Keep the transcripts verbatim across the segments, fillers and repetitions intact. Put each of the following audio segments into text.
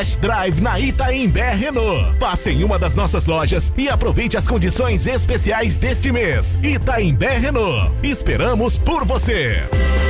Test Drive na Itaimbé Renault. Passe em uma das nossas lojas e aproveite as condições especiais deste mês. Itaimbé Renault. Esperamos por você.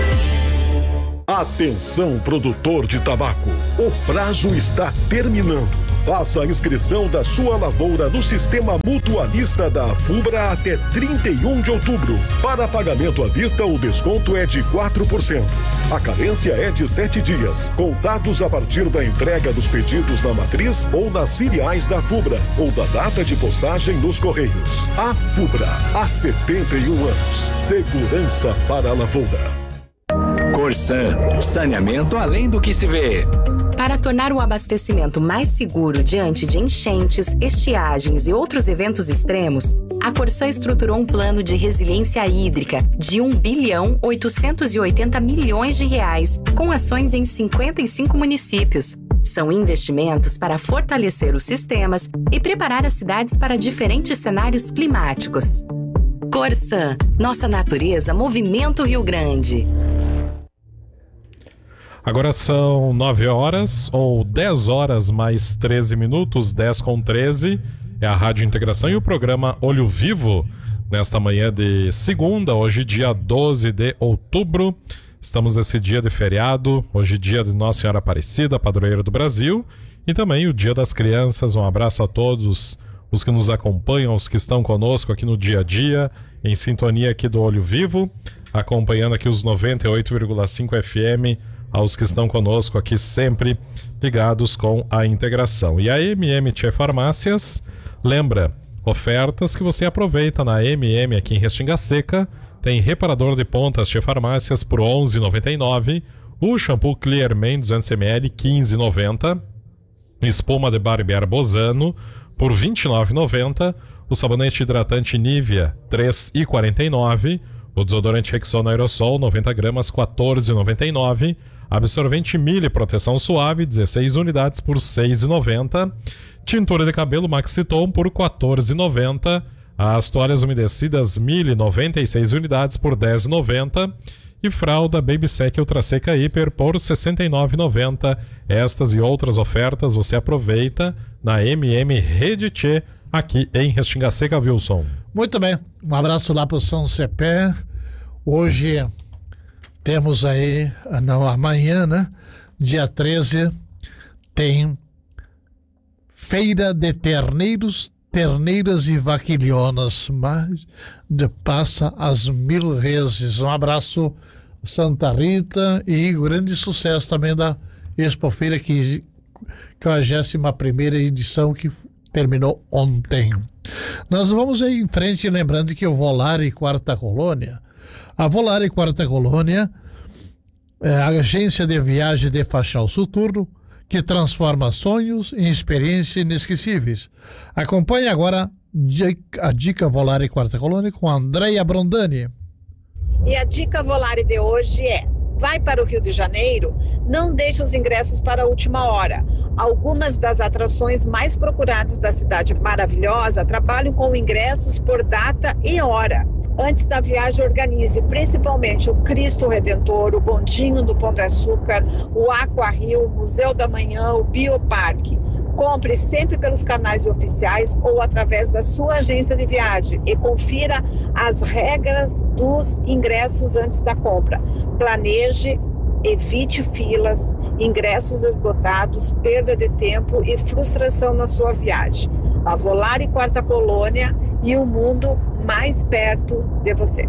Atenção, produtor de tabaco. O prazo está terminando. Faça a inscrição da sua lavoura no Sistema Mutualista da Fubra até trinta e um de outubro. Para pagamento à vista, o desconto é de quatro por cento. A carência é de sete dias, contados a partir da entrega dos pedidos na matriz ou nas filiais da Fubra, ou da data de postagem nos Correios. A Fubra, há setenta e um anos. Segurança para a lavoura. Corsan, saneamento além do que se vê. Para tornar o abastecimento mais seguro diante de enchentes, estiagens e outros eventos extremos, a Corsan estruturou um plano de resiliência hídrica de um bilhão oitocentos e oitenta milhões de reais, com ações em cinquenta e cinco municípios. São investimentos para fortalecer os sistemas e preparar as cidades para diferentes cenários climáticos. Corsan, nossa natureza, movimento Rio Grande. Agora são nove horas ou dez horas mais treze minutos, dez com treze. É a Rádio Integração e o programa Olho Vivo. Nesta manhã de segunda, hoje dia doze de outubro. Estamos nesse dia de feriado, hoje dia de Nossa Senhora Aparecida, padroeira do Brasil. E também o Dia das Crianças. Um abraço a todos os que nos acompanham, os que estão conosco aqui no dia a dia, em sintonia aqui do Olho Vivo, acompanhando aqui os noventa e oito vírgula cinco F M, aos que estão conosco aqui sempre ligados com a integração. E a M M Tchê Farmácias, lembra, ofertas que você aproveita na M M aqui em Restinga Seca. Tem reparador de pontas Tchê Farmácias por onze reais e noventa e nove centavos, o shampoo Clear Man duzentos mililitros quinze reais e noventa centavos, espuma de barbear Bozano por vinte e nove reais e noventa centavos, o sabonete hidratante Nivea três reais e quarenta e nove centavos, o desodorante Rexona Aerosol noventa gramas quatorze reais e noventa e nove centavos, absorvente Mille Proteção Suave dezesseis unidades por seis reais e noventa centavos, tintura de cabelo Maxiton por quatorze reais e noventa centavos, as toalhas umedecidas Mille noventa e seis unidades por dez reais e noventa centavos e fralda Baby Sec Ultra Seca Hiper por sessenta e nove reais e noventa centavos. Estas e outras ofertas você aproveita na M M Rede Tchê, aqui em Restinga Seca, Wilson. Muito bem, um abraço lá para o São Cepé. Hoje temos aí, não, amanhã, né? Dia treze, tem Feira de Terneiros, Terneiras e Vaquilhonas, mas de passa as mil vezes. Um abraço, Santa Rita, e grande sucesso também da Expo Feira, que quinquagésima primeira edição, que terminou ontem. Nós vamos aí em frente, lembrando que o Volare Quarta Colônia, a Volare Quarta Colônia é a agência de viagem de Fachal Soturno, que transforma sonhos em experiências inesquecíveis. Acompanhe agora a dica Volare Quarta Colônia com a Andréia Brondani. E a dica Volare de hoje é: vai para o Rio de Janeiro, não deixe os ingressos para a última hora. Algumas das atrações mais procuradas da cidade maravilhosa trabalham com ingressos por data e hora. Antes da viagem, organize principalmente o Cristo Redentor, o Bondinho do Pão de Açúcar, o Aqua Rio, o Museu da Manhã, o Bioparque. Compre sempre pelos canais oficiais ou através da sua agência de viagem e confira as regras dos ingressos antes da compra. Planeje, evite filas, ingressos esgotados, perda de tempo e frustração na sua viagem. A Volare Quarta Colônia e o mundo mais perto de você.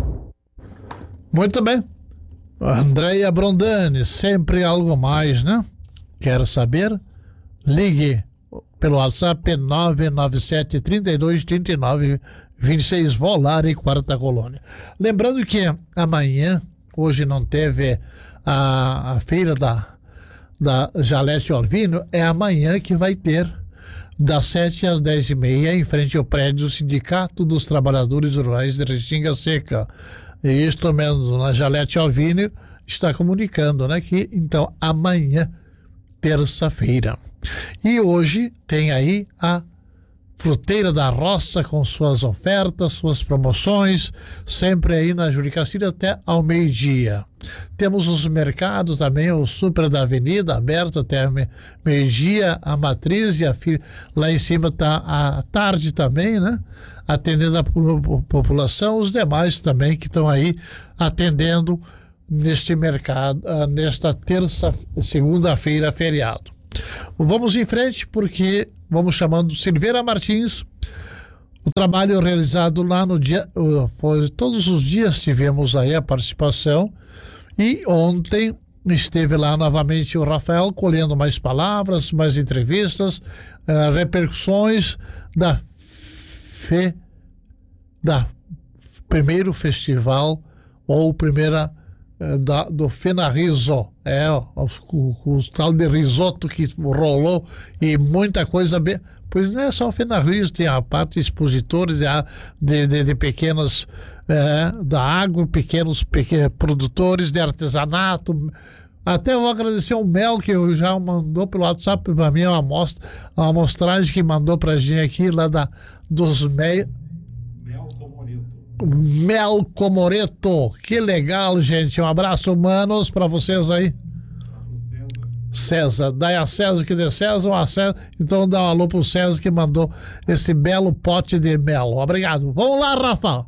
Muito bem. Andréia Brondani, sempre algo mais, né? Quer saber? Ligue pelo WhatsApp nove nove sete, três dois, três nove dois seis, Volare Quarta Colônia. Lembrando que amanhã, hoje não teve a, a feira da, da Jalete Olvino, é amanhã que vai ter, das sete às dez e meia, em frente ao prédio do Sindicato dos Trabalhadores Rurais de Restinga Seca. E isto mesmo, na Jalete Alvino está comunicando, né, que então amanhã, terça-feira. E hoje tem aí a Fruteira da Roça com suas ofertas, suas promoções, sempre aí na Juricacilha até ao meio-dia. Temos os mercados também, o Super da Avenida, aberto até me, meio-dia, a Matriz e a Filha. Lá em cima está a tarde também, né? Atendendo a população, os demais também que estão aí atendendo neste mercado, nesta terça, segunda-feira, feriado. Vamos em frente porque vamos chamando Silveira Martins. O trabalho realizado lá no dia, foi, todos os dias tivemos aí a participação e ontem esteve lá novamente o Rafael colhendo mais palavras, mais entrevistas, uh, repercussões da fe, da primeiro festival ou primeira uh, da, do Fenariso, é o, o, o tal de risoto que rolou e muita coisa bem. Pois não é só o Fenariso, tem a parte expositores de, de, de, de pequenas é, da água, pequenos, pequenos produtores de artesanato. Até vou agradecer o Mel, que já mandou pelo WhatsApp para mim uma amostra, uma amostragem que mandou para a gente aqui lá da, dos Mel. Mel Comoreto. Mel Comoreto. Que legal, gente. Um abraço, manos, para vocês aí. César, dá a César que dê César, ou a César, então dá um alô pro César que mandou esse belo pote de mel. Obrigado. Vamos lá, Rafa.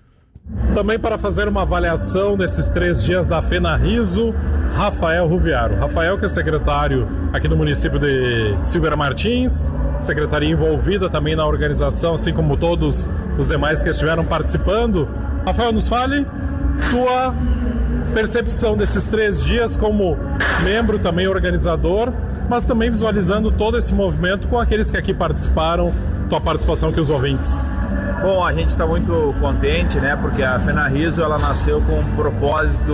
Também para fazer uma avaliação desses três dias da Fenariso, Rafael Ruviaro. Rafael, que é secretário aqui no município de Silveira Martins, secretaria envolvida também na organização, assim como todos os demais que estiveram participando. Rafael, nos fale tua percepção desses três dias como membro também organizador, mas também visualizando todo esse movimento com aqueles que aqui participaram, tua participação aqui, os ouvintes. Bom, a gente está muito contente, né, porque a Fenariso ela nasceu com o propósito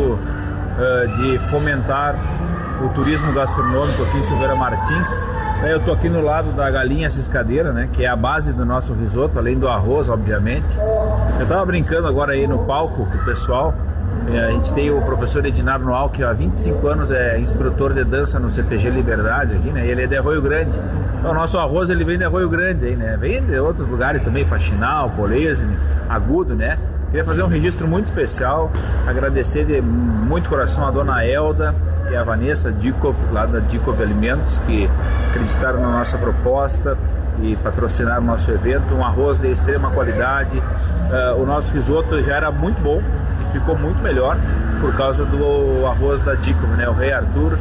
uh, de fomentar o turismo gastronômico aqui em Silveira Martins. Eu estou aqui no lado da galinha ciscadeira, né, que é a base do nosso risoto, além do arroz, obviamente. Eu estava brincando agora aí no palco com o pessoal. A gente tem o professor Edinardo Noal, que há vinte e cinco anos é instrutor de dança no C T G Liberdade aqui, né? E ele é de Arroio Grande. Então o nosso arroz ele vem de Arroio Grande aí, né? Vem de outros lugares também, Faxinal, Polesne, Agudo, né? Queria fazer um registro muito especial, agradecer de muito coração a dona Elda e a Vanessa Dikov, lá da Dikov Alimentos, que acreditaram na nossa proposta e patrocinaram o nosso evento. Um arroz de extrema qualidade. Uh, o nosso risoto já era muito bom e ficou muito melhor por causa do arroz da Dikov, né? O Rei Arthur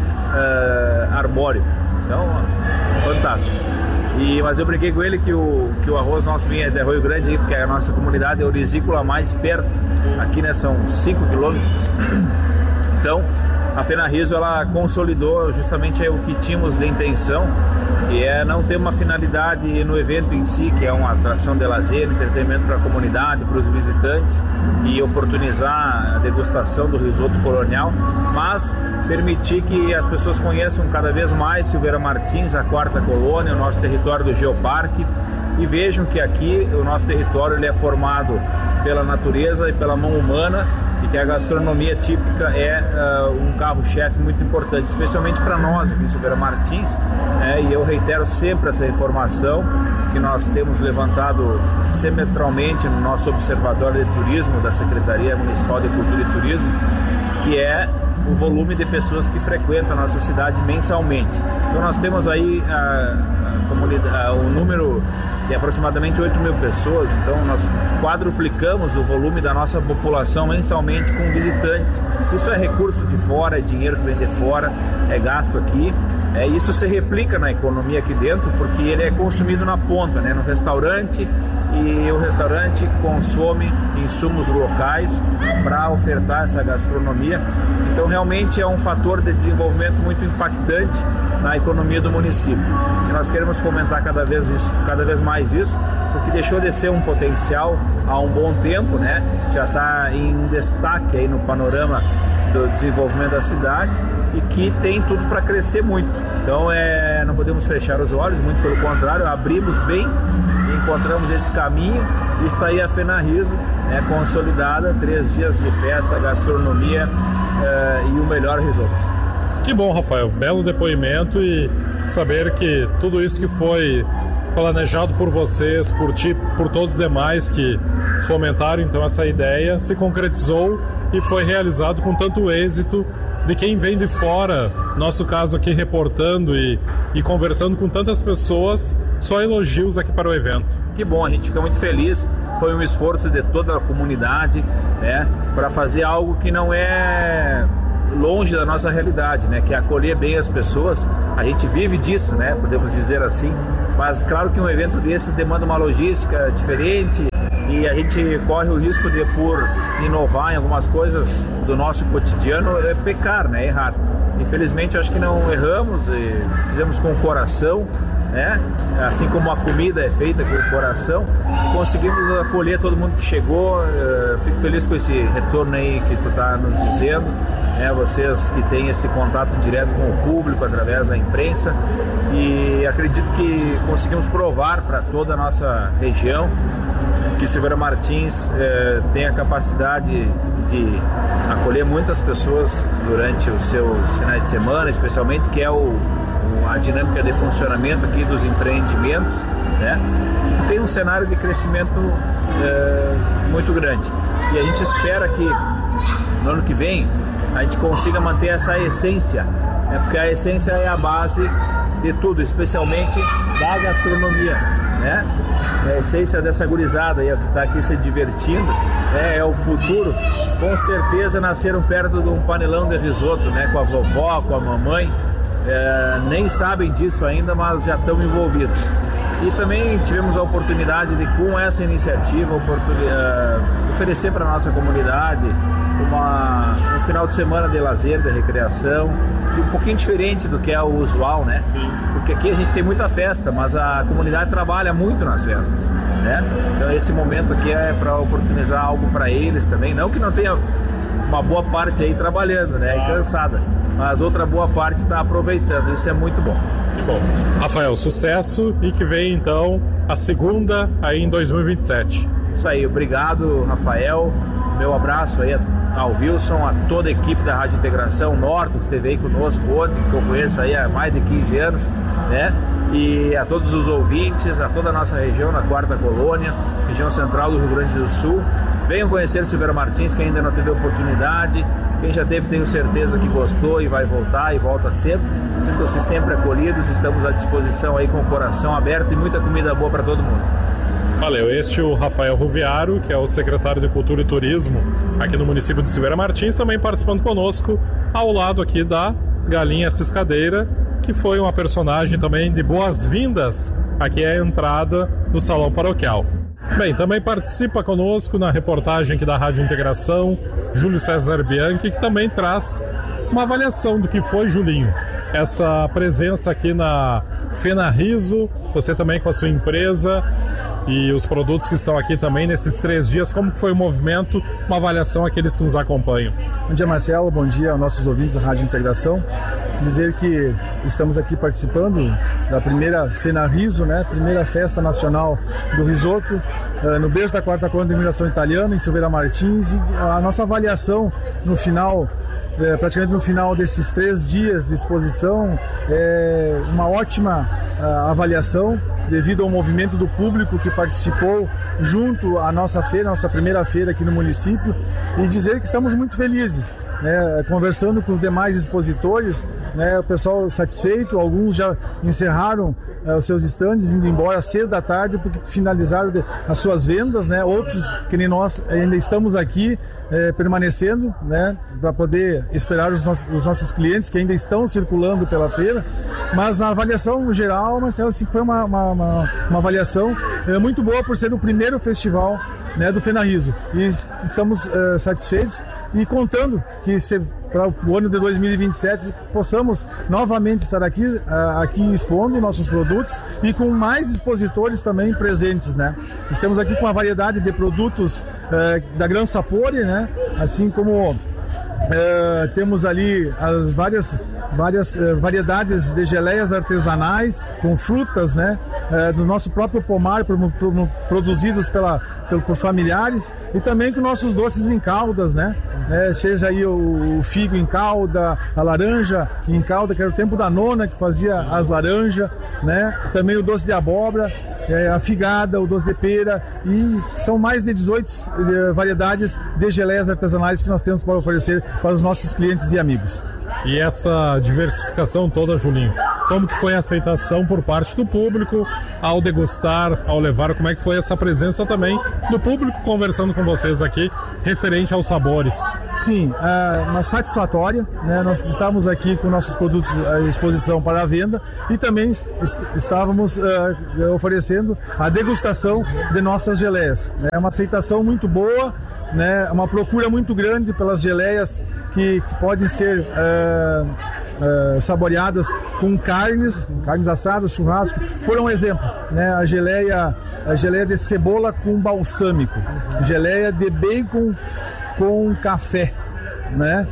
uh, Arbóreo. Então, fantástico. E, mas eu brinquei com ele que o, que o arroz nosso vinha de Arroio Grande, porque a nossa comunidade é orizícola mais perto. Aqui, né, são cinco quilômetros. Então, a Fenariso ela consolidou justamente o que tínhamos de intenção, que é não ter uma finalidade no evento em si, que é uma atração de lazer, entretenimento para a comunidade, para os visitantes, e oportunizar a degustação do risoto colonial, mas permitir que as pessoas conheçam cada vez mais Silveira Martins, a quarta colônia, o nosso território do Geoparque, e vejam que aqui o nosso território ele é formado pela natureza e pela mão humana, e que a gastronomia típica é uh, um carro-chefe muito importante, especialmente para nós aqui em Silveira Martins, né? E eu reitero sempre essa informação que nós temos levantado semestralmente no nosso Observatório de Turismo da Secretaria Municipal de Cultura e Turismo, que é o volume de pessoas que frequentam a nossa cidade mensalmente. Então nós temos aí a, a comunidade, o número de aproximadamente oito mil pessoas, então nós quadruplicamos o volume da nossa população mensalmente com visitantes. Isso é recurso de fora, é dinheiro que vem de fora, é gasto aqui. É, isso se replica na economia aqui dentro, porque ele é consumido na ponta, né, no restaurante, e o restaurante consome insumos locais para ofertar essa gastronomia. Então realmente é um fator de desenvolvimento muito impactante na economia do município. E nós queremos fomentar cada vez, isso, cada vez mais isso, porque deixou de ser um potencial há um bom tempo, né? Já está em destaque aí no panorama do desenvolvimento da cidade e que tem tudo para crescer muito. Então é, não podemos fechar os olhos, muito pelo contrário, abrimos bem e encontramos esse caminho, e está aí a Fenariso, né, consolidada, três dias de festa, gastronomia uh, e o melhor risoto. Que bom, Rafael, belo depoimento, e saber que tudo isso que foi planejado por vocês, por ti, por todos os demais que fomentaram então essa ideia, se concretizou e foi realizado com tanto êxito de quem vem de fora, nosso caso aqui reportando e, e conversando com tantas pessoas, só elogios aqui para o evento. Que bom, a gente fica muito feliz, foi um esforço de toda a comunidade, né, para fazer algo que não é longe da nossa realidade, né, que é acolher bem as pessoas. A gente vive disso, né, podemos dizer assim, mas claro que um evento desses demanda uma logística diferente e a gente corre o risco de, por inovar em algumas coisas do nosso cotidiano, é pecar, né, errar. Infelizmente, acho que não erramos, e fizemos com o coração, né? Assim como a comida é feita com o coração, conseguimos acolher todo mundo que chegou. Fico feliz com esse retorno aí que tu está nos dizendo, né? Vocês que têm esse contato direto com o público através da imprensa, e acredito que conseguimos provar para toda a nossa região que Silveira Martins eh, tem a capacidade de acolher muitas pessoas durante os seus finais de semana, especialmente, que é o, a dinâmica de funcionamento aqui dos empreendimentos, né? Que tem um cenário de crescimento eh, muito grande. E a gente espera que no ano que vem a gente consiga manter essa essência, né? Porque a essência é a base de tudo, especialmente da gastronomia, né? A essência dessa gurizada aí, que está aqui se divertindo, né? É o futuro. Com certeza nasceram perto de um panelão de risoto, né? Com a vovó, com a mamãe, é, nem sabem disso ainda, mas já estão envolvidos. E também tivemos a oportunidade de, com essa iniciativa, oportunidade, oferecer para a nossa comunidade uma, um final de semana de lazer, de recreação, de um pouquinho diferente do que é o usual, né? Sim. Porque aqui a gente tem muita festa, mas a comunidade trabalha muito nas festas, né? Então esse momento aqui é para oportunizar algo para eles também, não que não tenha uma boa parte aí trabalhando, né? E cansada, mas outra boa parte está aproveitando, isso é muito bom. Que bom. Rafael, sucesso, e que vem então a segunda aí em dois mil e vinte e sete. Isso aí, obrigado, Rafael. Meu abraço aí ao Wilson, a toda a equipe da Rádio Integração Norte, que esteve aí conosco ontem, que eu conheço aí há mais de quinze anos, né? E a todos os ouvintes, a toda a nossa região, na Quarta Colônia, região central do Rio Grande do Sul. Venham conhecer Silveira Martins, quem ainda não teve oportunidade. Quem já teve, tenho certeza que gostou e vai voltar e volta sempre. Sintam-se sempre acolhidos, estamos à disposição aí com o coração aberto e muita comida boa para todo mundo. Valeu, este é o Rafael Ruviaro, que é o secretário de Cultura e Turismo aqui no município de Silveira Martins, também participando conosco ao lado aqui da Galinha Ciscadeira, que foi uma personagem também de boas-vindas aqui à entrada do Salão Paroquial. Bem, também participa conosco na reportagem aqui da Rádio Integração, Júlio César Bianchi, que também traz uma avaliação do que foi, Julinho, essa presença aqui na Fenariso, você também com a sua empresa e os produtos que estão aqui também nesses três dias. Como foi o movimento? Uma avaliação àqueles que nos acompanham. Bom dia, Marcelo, bom dia aos nossos ouvintes da Rádio Integração. Dizer que estamos aqui participando da primeira Fenariso, né? Primeira festa nacional do risoto, no berço da Quarta Colônia de Imigração Italiana, em Silveira Martins, e a nossa avaliação no final, É, praticamente no final desses três dias de exposição, é uma ótima uh, avaliação devido ao movimento do público que participou junto à nossa feira, nossa primeira feira aqui no município, e dizer que estamos muito felizes, né, conversando com os demais expositores, né, o pessoal satisfeito, alguns já encerraram uh, os seus estandes, indo embora cedo da tarde porque finalizaram de, as suas vendas, né, outros que nem nós ainda estamos aqui eh, permanecendo, né, para poder esperar os, no os nossos clientes que ainda estão circulando pela feira. Mas a avaliação geral, Marcelo, assim, foi uma, uma, uma, uma avaliação é, muito boa por ser o primeiro festival, né, do Fenariso. E estamos é, satisfeitos e contando que se, para o ano de dois mil e vinte e sete possamos novamente estar aqui, aqui expondo nossos produtos e com mais expositores também presentes, né? Estamos aqui com uma variedade de produtos é, da Gran Sapori, né? Assim como é, temos ali as várias várias uh, variedades de geleias artesanais com frutas, né, uh, do nosso próprio pomar, pro, pro, produzidos pela, pelo, por familiares, e também com nossos doces em caldas, né, uh, seja aí o, o figo em calda, a laranja em calda, que era o tempo da nona que fazia as laranjas, né, também o doce de abóbora, uh, a figada, o doce de pera, e são mais de dezoito uh, variedades de geleias artesanais que nós temos para oferecer para os nossos clientes e amigos. E essa diversificação toda, Julinho, como que foi a aceitação por parte do público ao degustar, ao levar, como é que foi essa presença também do público conversando com vocês aqui, referente aos sabores? Sim, é uma satisfatória, né? Nós estávamos aqui com nossos produtos à exposição para a venda e também est estávamos uh, oferecendo a degustação de nossas geleias. É uma aceitação muito boa, né? Uma procura muito grande pelas geleias que, que podem ser uh, uh, saboreadas com carnes, carnes assadas, churrasco. Por um exemplo, né? a, geleia, a geleia de cebola com balsâmico, geleia de bacon com café, né?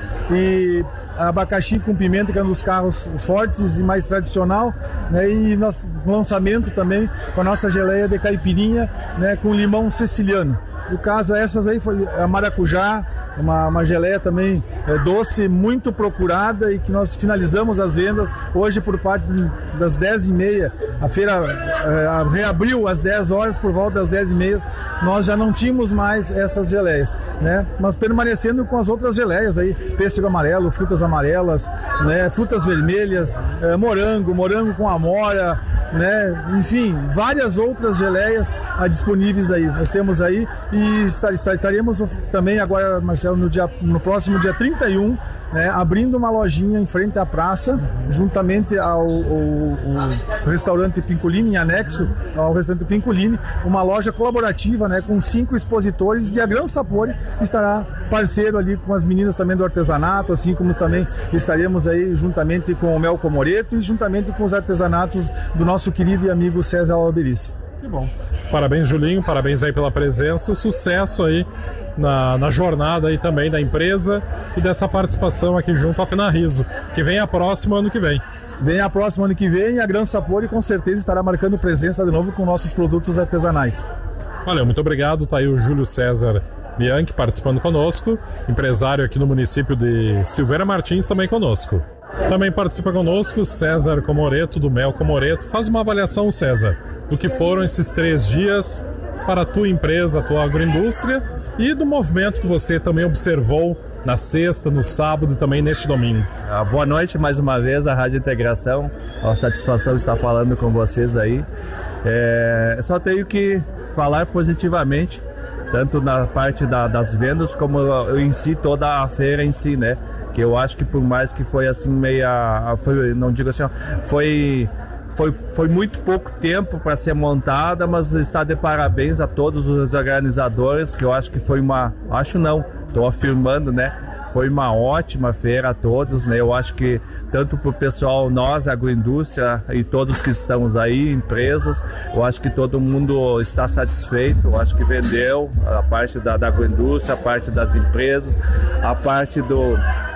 E abacaxi com pimenta, que é um dos carros fortes e mais tradicional, né? E nosso lançamento também com a nossa geleia de caipirinha, né? Com limão siciliano. No caso, essas aí foi a maracujá, uma, uma geleia também é, doce, muito procurada, e que nós finalizamos as vendas hoje por parte das dez e meia. A feira é, reabriu às dez horas, por volta das dez e meia, nós já não tínhamos mais essas geleias, né? Mas permanecendo com as outras geleias aí, pêssego amarelo, frutas amarelas, né? Frutas vermelhas, é, morango, morango com amora, né? Enfim, várias outras geleias ah, disponíveis aí. Nós temos aí, e estar, estaremos também agora, Marcelo, no, dia, no próximo dia trinta e um, né, abrindo uma lojinha em frente à praça, juntamente ao, ao, ao restaurante Pincolini, em anexo ao restaurante Pincolini, uma loja colaborativa, né, com cinco expositores, e a Gran Sapori estará parceiro ali com as meninas também do artesanato, assim como também estaremos aí juntamente com o Mel Comoreto e juntamente com os artesanatos do nosso querido e amigo César Alberici. Que bom. Parabéns, Julinho, parabéns aí pela presença, sucesso aí na, na jornada aí também da empresa e dessa participação aqui junto à Fenarriso, que vem a próxima ano que vem. Vem a próxima ano que vem, e a Gran Sapori com certeza estará marcando presença de novo com nossos produtos artesanais. Valeu, muito obrigado, tá aí o Júlio César Bianchi participando conosco, empresário aqui no município de Silveira Martins, também conosco. Também participa conosco César Comoreto, do Mel Comoreto. Faz uma avaliação, César, do que foram esses três dias para a tua empresa, a tua agroindústria, e do movimento que você também observou na sexta, no sábado e também neste domingo. Ah, boa noite mais uma vez à Rádio Integração, a satisfação estar falando com vocês aí. É, só tenho que falar positivamente, tanto na parte da, das vendas, como em si, toda a feira em si, né? Que eu acho que por mais que foi assim meia, foi, não digo assim, foi... Foi, foi muito pouco tempo para ser montada, mas está de parabéns a todos os organizadores, que eu acho que foi uma... Acho não, estou afirmando, né? Foi uma ótima feira a todos, né? Eu acho que tanto para o pessoal, nós, agroindústria, e todos que estamos aí, empresas, eu acho que todo mundo está satisfeito. Eu acho que vendeu a parte da, da agroindústria, a parte das empresas, a parte do...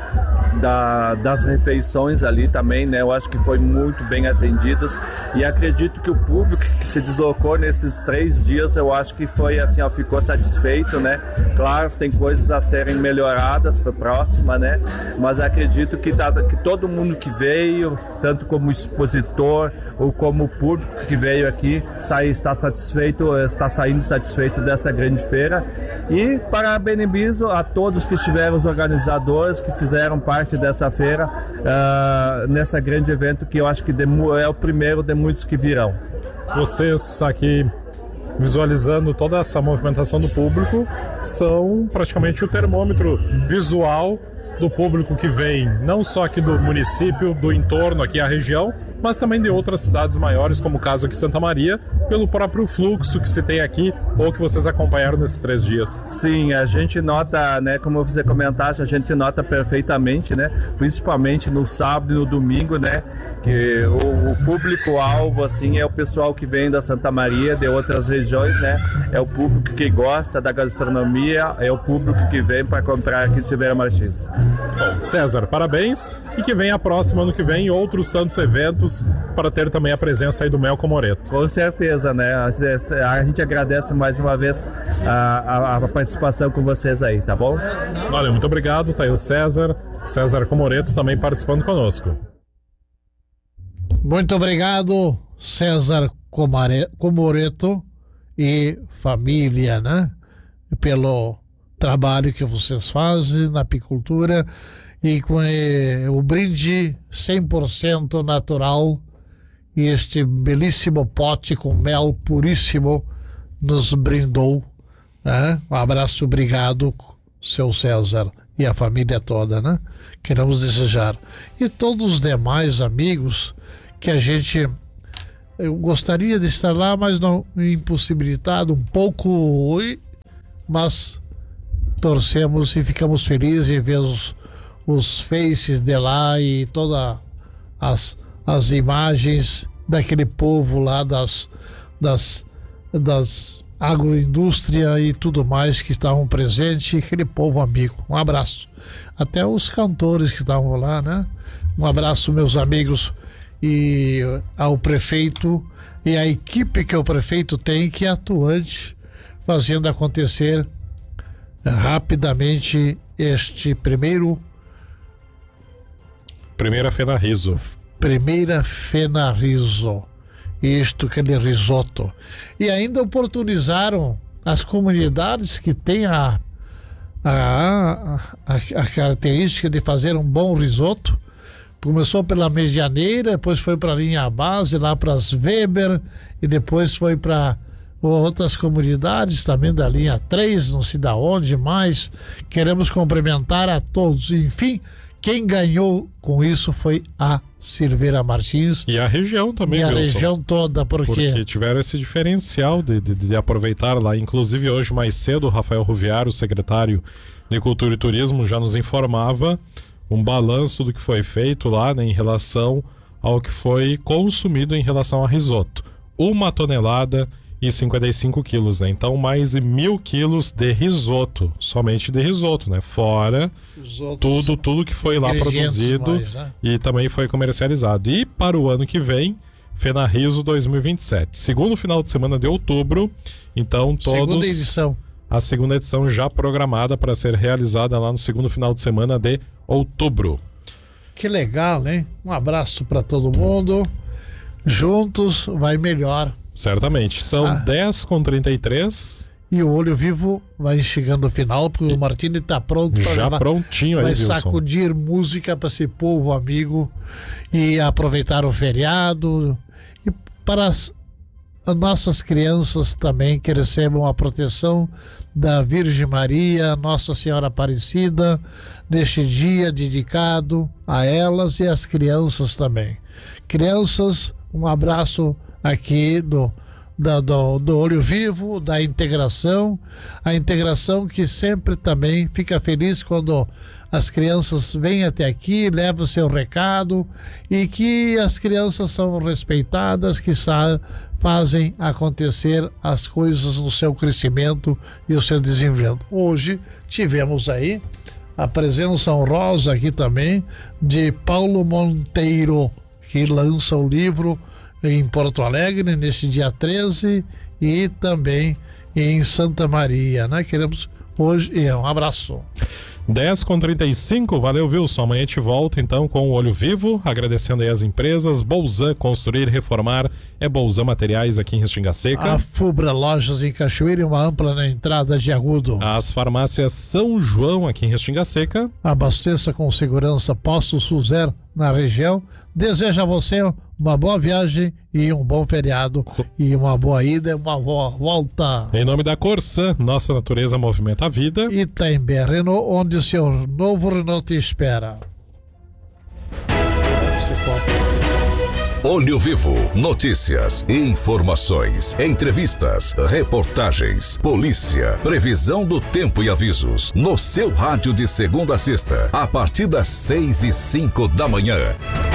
Da, das refeições ali também, né? Eu acho que foi muito bem atendidas, e acredito que o público que se deslocou nesses três dias, eu acho que foi assim, ó, ficou satisfeito, né? Claro, tem coisas a serem melhoradas para a próxima, né? Mas acredito que, tá, que todo mundo que veio, tanto como expositor ou como público que veio aqui, sai, está satisfeito, está saindo satisfeito dessa grande feira. E parabenizo a todos que estiveram, os organizadores que fizeram parte dessa feira, uh, nessa grande evento, que eu acho que é o primeiro de muitos que virão. Vocês aqui visualizando toda essa movimentação do público são praticamente o termômetro visual do público que vem não só aqui do município, do entorno, aqui a região, mas também de outras cidades maiores, como o caso aqui em Santa Maria, pelo próprio fluxo que se tem aqui ou que vocês acompanharam nesses três dias. Sim, a gente nota, né, como você comentaste, a gente nota perfeitamente, né, principalmente no sábado e no domingo, né, que o, o público-alvo assim é o pessoal que vem da Santa Maria, de outras regiões, né? É o público que gosta da gastronomia, é o público que vem para comprar aqui de Silveira Martins. Bom, César, parabéns, e que venha a próxima ano que vem outros tantos eventos para ter também a presença aí do Melco Moreto. Com certeza, né? A gente agradece mais uma vez a, a, a participação com vocês aí, tá bom? Olha, muito obrigado, tá aí o César, César Comoreto também participando conosco. Muito obrigado, César Comoreto e família, né? Pelo trabalho que vocês fazem na apicultura e com eh, o brinde cem por cento natural e este belíssimo pote com mel puríssimo nos brindou, né? Um abraço, obrigado, seu César e a família toda, né? Queremos desejar. E todos os demais amigos que a gente, eu gostaria de estar lá, mas não, impossibilitado um pouco, mas torcemos e ficamos felizes em ver os, os faces de lá e todas as, as imagens daquele povo lá das, das, das agroindústria e tudo mais que estavam presentes, aquele povo amigo. Um abraço. Até os cantores que estavam lá, né? Um abraço, meus amigos, e ao prefeito e à equipe que o prefeito tem, que é atuante, fazendo acontecer rapidamente este primeiro Primeira Fenariso Primeira Fenariso isto, aquele risoto, e ainda oportunizaram as comunidades que têm a, a, a, a característica de fazer um bom risoto. Começou pela Medianeira, depois foi para a linha base, lá para as Weber, e depois foi para outras comunidades também da linha três, não sei da onde mais. Queremos cumprimentar a todos. Enfim, quem ganhou com isso foi a Silveira Martins. E a região também, E a Wilson, região toda, porque... porque tiveram esse diferencial de, de, de aproveitar lá. Inclusive hoje mais cedo o Rafael Ruviaro, secretário de Cultura e Turismo, já nos informava um balanço do que foi feito lá, né, em relação ao que foi consumido em relação a risoto. Uma tonelada e cinquenta e cinco quilos, né? Então mais de mil quilos de risoto, somente de risoto, né? Fora tudo, tudo que foi lá produzido mais, né? E também foi comercializado. E para o ano que vem, Fenariso dois mil e vinte e sete, segundo final de semana de outubro, então todos... Segunda edição. A segunda edição já programada para ser realizada lá no segundo final de semana de outubro. Que legal, hein? Um abraço para todo mundo. Juntos vai melhor. Certamente. São Ah. dez com trinta e três. E o Olho Vivo vai chegando ao final, porque o Martini está pronto para Já levar, prontinho aí, vai Wilson. sacudir música para esse povo amigo e aproveitar o feriado. E para as, as nossas crianças também, que recebam a proteção da Virgem Maria, Nossa Senhora Aparecida, neste dia dedicado a elas e às crianças também. Crianças, um abraço aqui do, da, do, do Olho Vivo, da integração, a integração que sempre também fica feliz quando as crianças vêm até aqui, levam o seu recado e que as crianças são respeitadas, que sa- fazem acontecer as coisas no seu crescimento e o seu desenvolvimento. Hoje tivemos aí a presença honrosa aqui também de Paulo Monteiro, que lança o livro em Porto Alegre neste dia treze e também em Santa Maria, né? Queremos hoje, e um abraço. dez com trinta e cinco, valeu, Wilson. Amanhã a gente volta então com o Olho Vivo, agradecendo aí as empresas. Bolzan Construir e Reformar, é Bolzan Materiais aqui em Restinga Seca. A Fubra Lojas em Cachoeira e uma ampla na entrada de Agudo. As farmácias São João aqui em Restinga Seca. Abasteça com segurança Posto Suzer na região. Desejo a você uma boa viagem e um bom feriado e uma boa ida e uma boa volta. Em nome da Corsan, nossa natureza movimenta a vida. Itaimbé Renault, onde o seu novo Renault te espera. Você pode... Olho Vivo, notícias, informações, entrevistas, reportagens, polícia, previsão do tempo e avisos, no seu rádio de segunda a sexta, a partir das seis e cinco da manhã.